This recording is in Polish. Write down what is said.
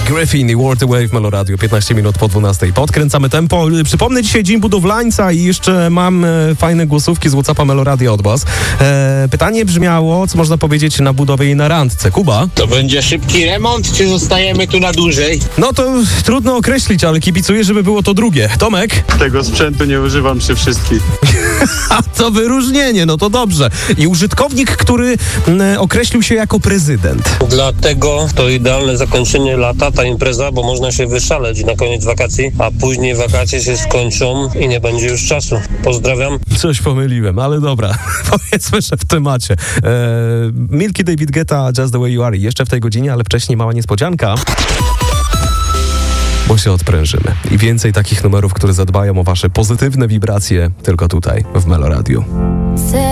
Griffin i World Away w Melo Radio, 15 minut po 12. Podkręcamy tempo. Przypomnę, dzisiaj dzień budowlańca i jeszcze mam fajne głosówki z WhatsAppa Melo Radio od was. Pytanie brzmiało, co można powiedzieć na budowie i na randce. Kuba? To będzie szybki remont, czy zostajemy tu na dłużej? No to trudno określić, ale kibicuję, żeby było to drugie. Tomek? Tego sprzętu nie używam przy wszystkich. A to wyróżnienie, no to dobrze. I użytkownik, który określił się jako prezydent. Dlatego to idealne zakończenie lata, ta impreza, bo można się wyszaleć na koniec wakacji, a później wakacje się skończą i nie będzie już czasu. Pozdrawiam. Coś pomyliłem, ale dobra. Powiedzmy, że w temacie. Milky, David Guetta, Just the Way You Are. Jeszcze w tej godzinie, ale wcześniej mała niespodzianka. Bo się odprężymy. I więcej takich numerów, które zadbają o wasze pozytywne wibracje, tylko tutaj, w Melo Radio.